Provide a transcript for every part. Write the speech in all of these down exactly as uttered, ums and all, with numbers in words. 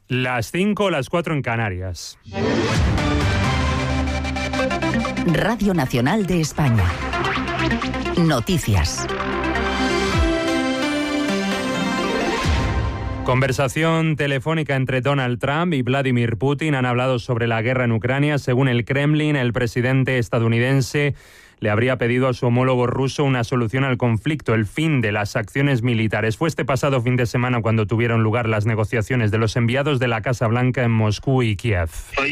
Las cinco, las cuatro en Canarias. Radio Nacional de España. Noticias. Conversación telefónica entre Donald Trump y Vladimir Putin. Han hablado sobre la guerra en Ucrania. Según el Kremlin, el presidente estadounidense le habría pedido a su homólogo ruso una solución al conflicto, el fin de las acciones militares. Fue este pasado fin de semana cuando tuvieron lugar las negociaciones de los enviados de la Casa Blanca en Moscú y Kiev.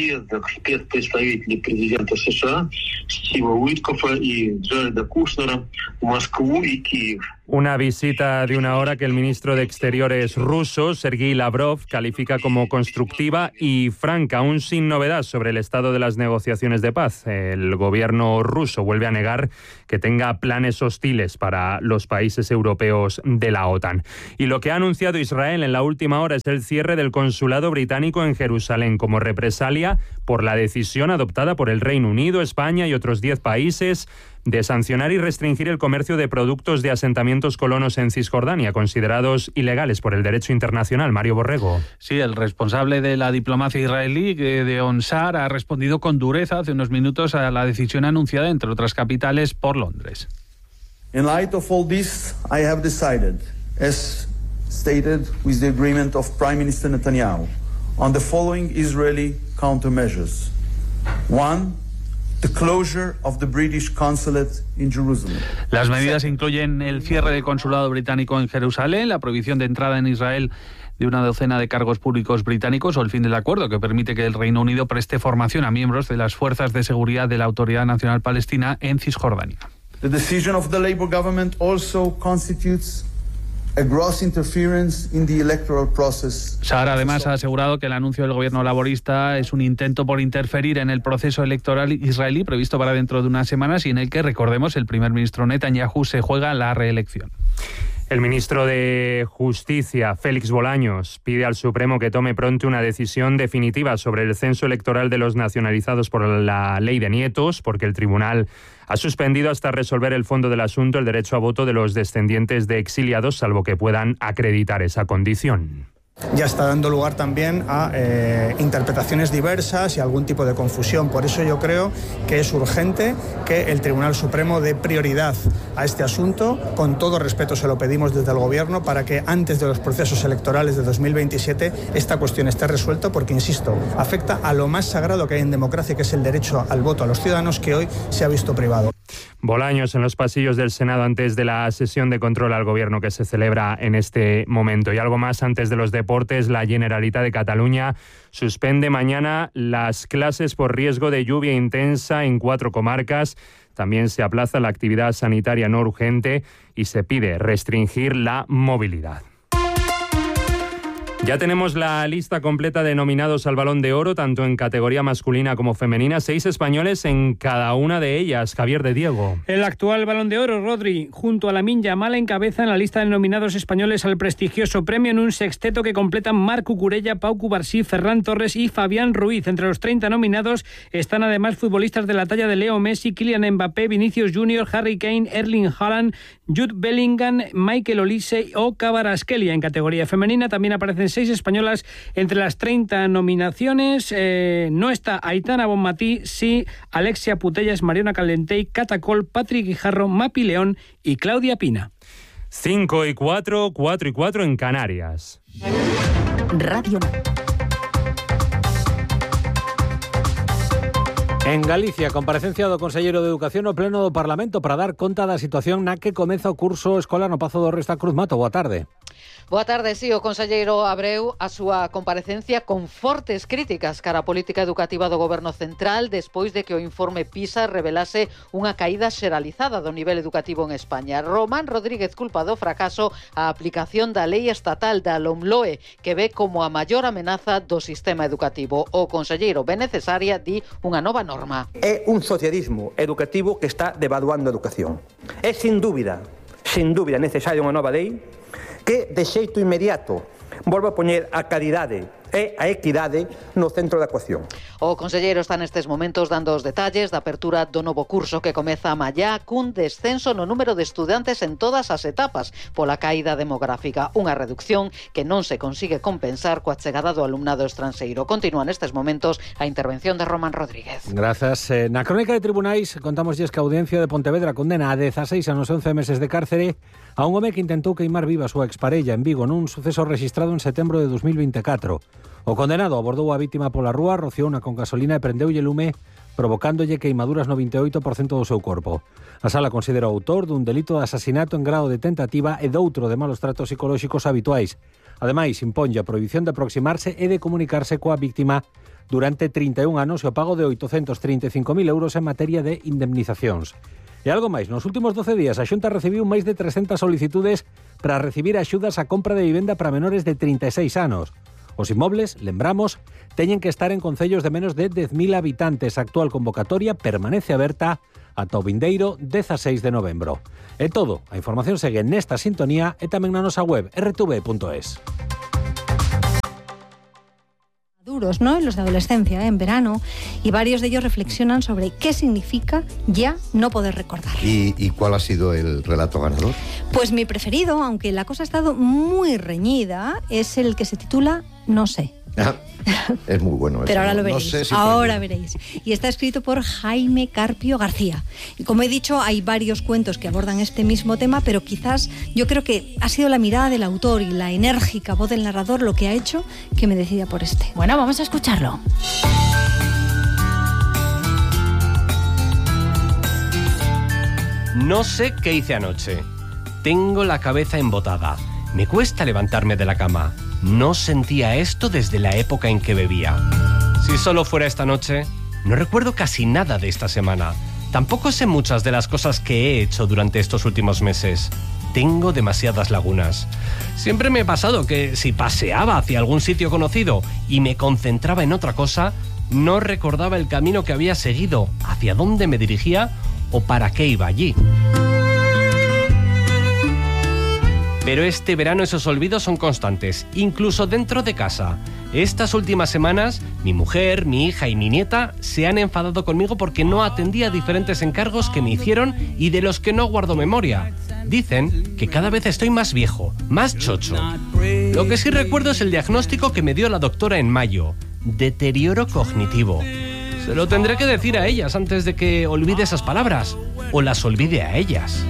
Una visita de una hora que el ministro de Exteriores ruso, Sergei Lavrov, califica como constructiva y franca, aún sin novedad sobre el estado de las negociaciones de paz. El gobierno ruso vuelve a negar que tenga planes hostiles para los países europeos de la OTAN. Y lo que ha anunciado Israel en la última hora es el cierre del consulado británico en Jerusalén como represalia por la decisión adoptada por el Reino Unido, España y otros diez países de sancionar y restringir el comercio de productos de asentamientos colonos en Cisjordania, considerados ilegales por el derecho internacional. Mario Borrego. Sí, el responsable de la diplomacia israelí, de Onsar, ha respondido con dureza hace unos minutos a la decisión anunciada, entre otras capitales, por Londres. In light of all this, I have decided, as stated with the agreement of Prime Minister Netanyahu, on the following Israeli countermeasures. One, the closure of the British consulate in Jerusalem. Las medidas incluyen el cierre del consulado británico en Jerusalén, la prohibición de entrada en Israel de una docena de cargos públicos británicos o el fin del acuerdo que permite que el Reino Unido preste formación a miembros de las fuerzas de seguridad de la Autoridad Nacional Palestina en Cisjordania. The decision of the Labour government also constitutes a gross interference in the electoral process. Sahar además ha asegurado que el anuncio del gobierno laborista es un intento por interferir en el proceso electoral israelí previsto para dentro de unas semanas y en el que, recordemos, el primer ministro Netanyahu se juega la reelección. El ministro de Justicia, Félix Bolaños, pide al Supremo que tome pronto una decisión definitiva sobre el censo electoral de los nacionalizados por la ley de nietos, porque el tribunal ha suspendido hasta resolver el fondo del asunto el derecho a voto de los descendientes de exiliados, salvo que puedan acreditar esa condición. Ya está dando lugar también a eh, interpretaciones diversas y algún tipo de confusión. Por eso yo creo que es urgente que el Tribunal Supremo dé prioridad a este asunto. Con todo respeto se lo pedimos desde el Gobierno para que antes de los procesos electorales de dos mil veintisiete esta cuestión esté resuelta porque, insisto, afecta a lo más sagrado que hay en democracia, que es el derecho al voto a los ciudadanos, que hoy se ha visto privado. Bolaños en los pasillos del Senado antes de la sesión de control al Gobierno que se celebra en este momento. Y algo más antes de los deportes, la Generalitat de Cataluña suspende mañana las clases por riesgo de lluvia intensa en cuatro comarcas. También se aplaza la actividad sanitaria no urgente y se pide restringir la movilidad. Ya tenemos la lista completa de nominados al Balón de Oro, tanto en categoría masculina como femenina. Seis españoles en cada una de ellas. Javier de Diego. El actual Balón de Oro, Rodri, junto a Lamine Yamal, encabeza en la lista de nominados españoles al prestigioso premio en un sexteto que completan Marc Cucurella, Pau Cubarsí, Ferran Torres y Fabián Ruiz. Entre los treinta nominados están además futbolistas de la talla de Leo Messi, Kylian Mbappé, Vinicius Junior, Harry Kane, Erling Haaland, Jude Bellingham, Michael Olise o Kvaratskhelia. En categoría femenina también aparecen seis españolas entre las treinta nominaciones. Eh, no está Aitana Bonmatí, sí Alexia Putellas, Mariona Calentey, Catacol, Patrick Guijarro, Mapi León y Claudia Pina. cinco y cuatro, cuatro y cuatro en Canarias. Radio. En Galicia, comparecencia do Conselleiro de Educación no Pleno do Parlamento para dar conta da situación na que comeza o curso escolar no Pazo do Resta Cruz Mato. Boa tarde. Boa tarde, sí, o conselleiro abreu a súa comparecencia con fortes críticas cara a política educativa do Goberno Central despois de que o informe PISA revelase unha caída xeralizada do nivel educativo en España. Román Rodríguez culpa do fracaso a aplicación da lei estatal da LOMLOE, que ve como a maior amenaza do sistema educativo. O conselleiro ve necesaria, di, unha nova norma. É un socialismo educativo que está devaluando a educación. É sin dúbida, sin dúbida necesaria unha nova lei que de xeito inmediato volva a poñer a calidade e a equidade no centro da ecuación. O conselleiro está nestes momentos dando os detalles da apertura do novo curso que comeza mañá cun descenso no número de estudantes en todas as etapas pola caída demográfica, unha reducción que non se consigue compensar coa chegada do alumnado estranxeiro. Continúa nestes momentos a intervención de Román Rodríguez. Grazas. Eh, na crónica de tribunais contámoslles que a Audiencia de Pontevedra condena a dezaseis anos e once meses de cárcere a un home que intentou queimar viva a súa exparella en Vigo nun suceso registrado en setembro de dos mil veinticuatro. O condenado abordou a vítima pola rúa, rociouna con gasolina e prendeulle lume, provocándolle queimaduras no vinte e oito por cento do seu corpo. A sala considera o autor dun delito de asasinato en grado de tentativa e doutro de malos tratos psicolóxicos habituais. Ademais, imponlle a prohibición de aproximarse e de comunicarse coa víctima durante trinta e un anos e o pago de oitocentos trinta e cinco mil euros en materia de indemnizacións. E algo máis, nos últimos doce días a Xunta recibiu máis de trescentas solicitudes para recibir axudas a compra de vivenda para menores de trinta e seis anos. Os inmobles, lembramos, teñen que estar en concellos de menos de dez mil habitantes. A actual convocatoria permanece aberta ata o vindeiro dezaseis de novembro. E todo, a información segue nesta sintonía e tamén na nosa web erre te ve punto es. Duros, ¿no? En los de adolescencia, ¿eh? En verano, y varios de ellos reflexionan sobre qué significa ya no poder recordar. ¿Y, ¿Y cuál ha sido el relato ganador? Pues mi preferido, aunque la cosa ha estado muy reñida, es el que se titula No sé. Ah, es muy bueno eso. Pero ahora no, lo veréis, no sé si ahora veréis. Y está escrito por Jaime Carpio García. Y como he dicho, hay varios cuentos que abordan este mismo tema, pero quizás yo creo que ha sido la mirada del autor y la enérgica voz del narrador lo que ha hecho que me decida por este. Bueno, vamos a escucharlo. No sé qué hice anoche. Tengo la cabeza embotada. Me cuesta levantarme de la cama. No sentía esto desde la época en que bebía. Si solo fuera esta noche, no recuerdo casi nada de esta semana. Tampoco sé muchas de las cosas que he hecho durante estos últimos meses. Tengo demasiadas lagunas. Siempre me ha pasado que si paseaba hacia algún sitio conocido y me concentraba en otra cosa, no recordaba el camino que había seguido, hacia dónde me dirigía o para qué iba allí. Pero este verano esos olvidos son constantes, incluso dentro de casa. Estas últimas semanas, mi mujer, mi hija y mi nieta se han enfadado conmigo porque no atendí a diferentes encargos que me hicieron y de los que no guardo memoria. Dicen que cada vez estoy más viejo, más chocho. Lo que sí recuerdo es el diagnóstico que me dio la doctora en mayo: deterioro cognitivo. Se lo tendré que decir a ellas antes de que olvide esas palabras, o las olvide a ellas.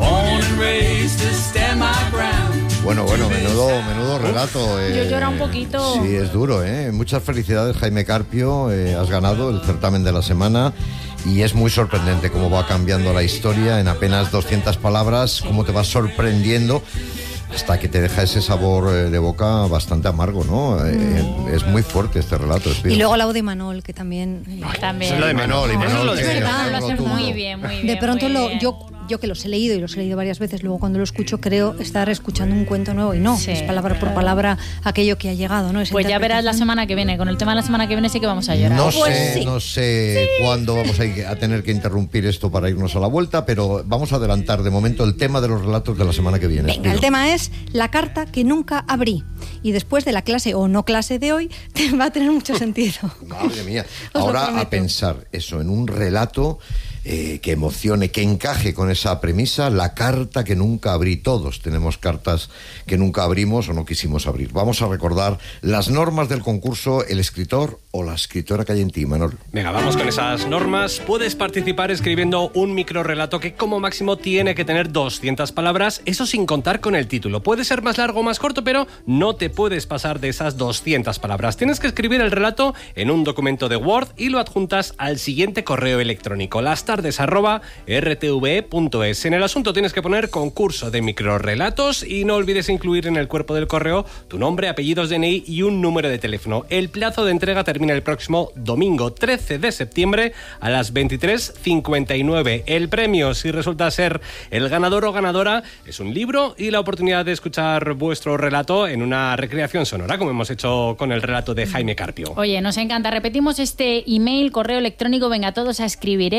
Bueno, bueno, menudo, menudo relato. Eh, Yo lloro un poquito. Sí, es duro, ¿eh? Muchas felicidades, Jaime Carpio. Eh, has ganado el certamen de la semana y es muy sorprendente cómo va cambiando la historia en apenas doscientas palabras, cómo te vas sorprendiendo hasta que te deja ese sabor de boca bastante amargo, ¿no? Mm. Eh, es muy fuerte este relato. Y luego la voz de Manol, que también... También. Es la de Manol, y Manol, es verdad, muy bien, muy bien. De pronto muy lo, bien. yo yo que los he leído y los he leído varias veces, luego cuando lo escucho creo estar escuchando un cuento nuevo y no, sí, es palabra por claro. palabra aquello que ha llegado, ¿no? Esa pues ya verás la semana que viene, con el tema de la semana que viene sí que vamos a llorar. No pues sé, sí. no sé sí. cuándo vamos a, ir, a tener que interrumpir esto para irnos a la vuelta, pero vamos a adelantar de momento el tema de los relatos de la semana que viene. Venga, Pido. El tema es la carta que nunca abrí. Y después de la clase o no clase de hoy, va a tener mucho sentido. Madre mía. Ahora a pensar eso en un relato eh, que emocione, que encaje con esa premisa, la carta que nunca abrí. Todos tenemos cartas que nunca abrimos o no quisimos abrir. Vamos a recordar las normas del concurso, el escritor o la escritora que hay en ti, Manol. Venga, vamos con esas normas. Puedes participar escribiendo un microrrelato que como máximo tiene que tener doscientas palabras, eso sin contar con el título. Puede ser más largo o más corto, pero no te puedes pasar de esas doscientas palabras. Tienes que escribir el relato en un documento de Word y lo adjuntas al siguiente correo electrónico: lastardes arroba erre te ve punto es. En el asunto tienes que poner concurso de microrrelatos y no olvides incluir en el cuerpo del correo tu nombre, apellidos, de ene i y un número de teléfono. El plazo de entrega termina el próximo domingo trece de septiembre a las veintitrés cincuenta y nueve. El premio, si resulta ser el ganador o ganadora, es un libro y la oportunidad de escuchar vuestro relato en una recreación sonora, como hemos hecho con el relato de Jaime Carpio. Oye, nos encanta. Repetimos este email, correo electrónico. Venga, todos a escribir, ¿eh? Que os quede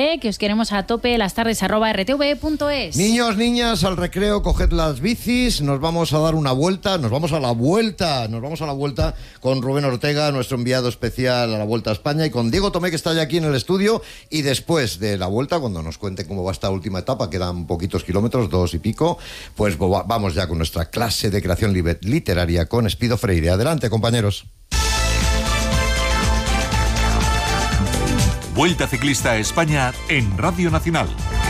queremos a tope las tardes arroba r t v punto es. Niños, niñas, al recreo coged las bicis, nos vamos a dar una vuelta, nos vamos a la vuelta, nos vamos a la vuelta con Rubén Ortega, nuestro enviado especial a la Vuelta a España, y con Diego Tomé, que está ya aquí en el estudio, y después de la vuelta, cuando nos cuente cómo va esta última etapa, quedan poquitos kilómetros, dos y pico, pues vamos ya con nuestra clase de creación literaria con Espido Freire. Adelante, compañeros. Vuelta Ciclista a España en Radio Nacional.